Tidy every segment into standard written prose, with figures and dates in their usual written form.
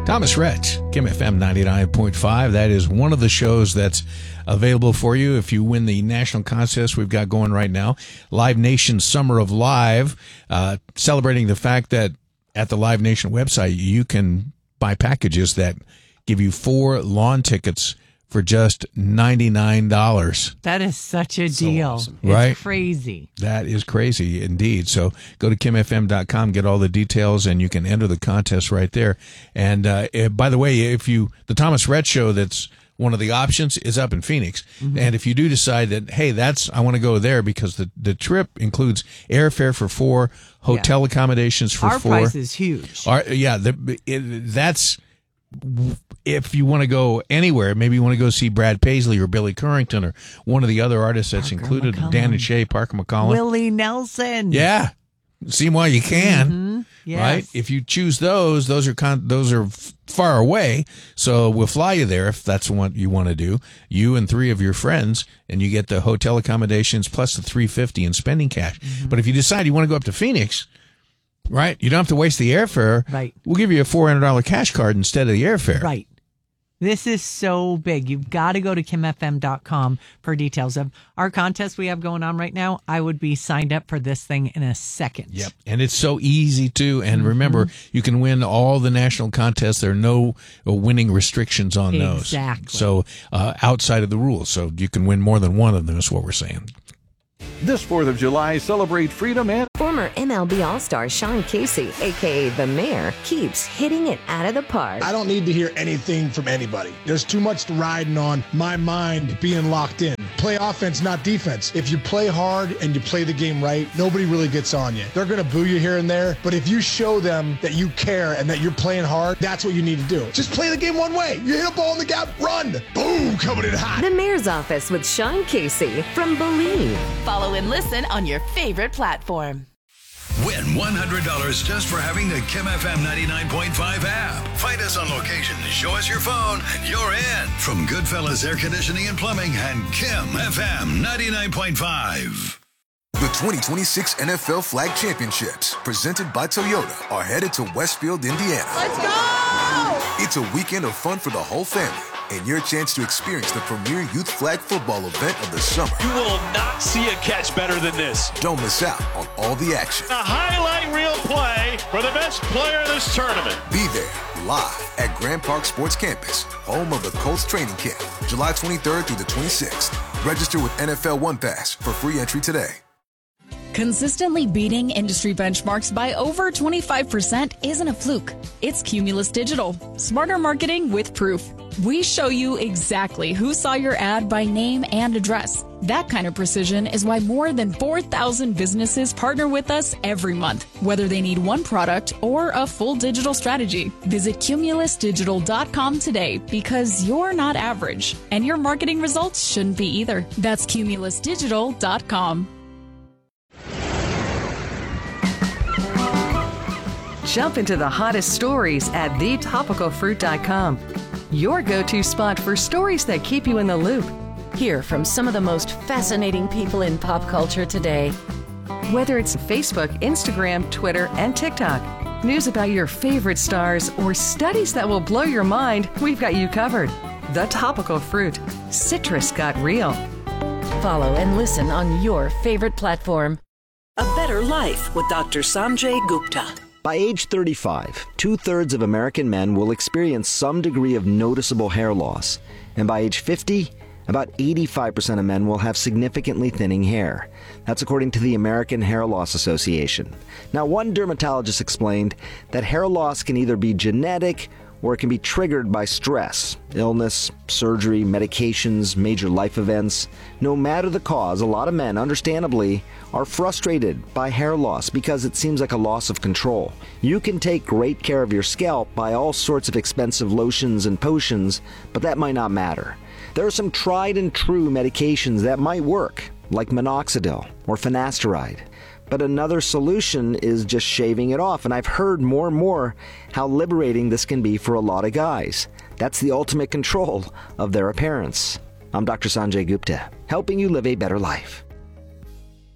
Thomas Rhett, Kim FM 99.5. That is one of the shows that's available for you if you win the national contest we've got going right now. Live Nation Summer of Live, celebrating the fact that at the Live Nation website, you can buy packages that give you 4 lawn tickets for just $99. That is such a deal. Awesome. It's Right? crazy. That is crazy indeed. So go to kimfm.com, get all the details, and you can enter the contest right there. And by the way, the Thomas Rhett show, that's one of the options, is up in Phoenix. Mm-hmm. And if you do decide that, hey, I want to go there because the trip includes airfare for 4, hotel accommodations for 4. Our price is huge. That's if you want to go anywhere. Maybe you want to go see Brad Paisley or Billy Currington or one of the other artists that's Parker included, McCollum. Dan and Shay, Parker McCollum. Willie Nelson. Yeah. See them while you can. Mm-hmm. Yes. Right? If you choose those are far away. So we'll fly you there if that's what you want to do. You and 3 of your friends, and you get the hotel accommodations plus the $350 in spending cash. Mm-hmm. But if you decide you want to go up to Phoenix, right, you don't have to waste the airfare. Right. We'll give you a $400 cash card instead of the airfare. Right. This is so big. You've got to go to kimfm.com for details of our contest we have going on right now. I would be signed up for this thing in a second. Yep. And it's so easy too. And remember, you can win all the national contests. There are no winning restrictions on those. Exactly. So outside of the rules. So you can win more than one of them is what we're saying. This 4th of July, celebrate freedom and Former MLB All-Star Sean Casey, a.k.a. The Mayor, keeps hitting it out of the park. I don't need to hear anything from anybody. There's too much riding on my mind being locked in. Play offense, not defense. If you play hard and you play the game right, nobody really gets on you. They're going to boo you here and there, but if you show them that you care and that you're playing hard, that's what you need to do. Just play the game one way. You hit a ball in the gap, run. Boom, coming in hot. The Mayor's Office with Sean Casey from Believe. Follow and listen on your favorite platform. Win $100 just for having the Kim FM 99.5 app. Find us on location, show us your phone, and you're in. From Goodfellas Air Conditioning and Plumbing and Kim FM 99.5. The 2026 NFL Flag Championships, presented by Toyota, are headed to Westfield, Indiana. Let's go! It's a weekend of fun for the whole family and your chance to experience the premier youth flag football event of the summer. You will not see a catch better than this. Don't miss out on all the action. A highlight reel play for the best player in this tournament. Be there live at Grand Park Sports Campus, home of the Colts training camp, July 23rd through the 26th. Register with NFL One Pass for free entry today. Consistently beating industry benchmarks by over 25% isn't a fluke. It's Cumulus Digital. Smarter marketing with proof. We show you exactly who saw your ad by name and address. That kind of precision is why more than 4,000 businesses partner with us every month, whether they need one product or a full digital strategy. Visit cumulusdigital.com today because you're not average, and your marketing results shouldn't be either. That's cumulusdigital.com. Jump into the hottest stories at thetopicalfruit.com. Your go-to spot for stories that keep you in the loop. Hear from some of the most fascinating people in pop culture today. Whether it's Facebook, Instagram, Twitter, and TikTok, news about your favorite stars, or studies that will blow your mind, we've got you covered. The Topical Fruit. Citrus got real. Follow and listen on your favorite platform. A Better Life with Dr. Sanjay Gupta. By age 35, 2/3 of American men will experience some degree of noticeable hair loss. And by age 50, about 85% of men will have significantly thinning hair. That's according to the American Hair Loss Association. Now, one dermatologist explained that hair loss can either be genetic or it can be triggered by stress, illness, surgery, medications, major life events. No matter the cause, a lot of men, understandably, are frustrated by hair loss because it seems like a loss of control. You can take great care of your scalp by all sorts of expensive lotions and potions, but that might not matter. There are some tried and true medications that might work, like minoxidil or finasteride. But another solution is just shaving it off, and I've heard more and more how liberating this can be for a lot of guys. That's the ultimate control of their appearance. I'm Dr. Sanjay Gupta, helping you live a better life.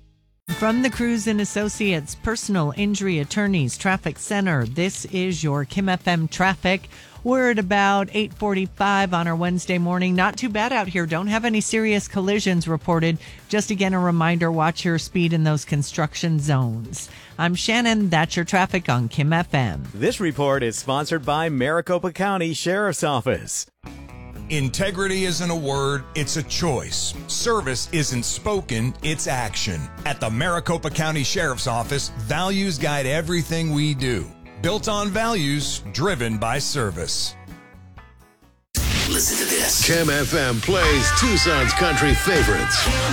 From the Cruz and Associates Personal Injury Attorneys Traffic Center, this is your Kim FM traffic. We're at about 8:45 on our Wednesday morning. Not too bad out here. Don't have any serious collisions reported. Just again, a reminder, watch your speed in those construction zones. I'm Shannon. That's your traffic on Kim FM. This report is sponsored by Maricopa County Sheriff's Office. Integrity isn't a word, it's a choice. Service isn't spoken, it's action. At the Maricopa County Sheriff's Office, values guide everything we do. Built on values, driven by service. Listen to this. Kim FM plays Tucson's country favorites.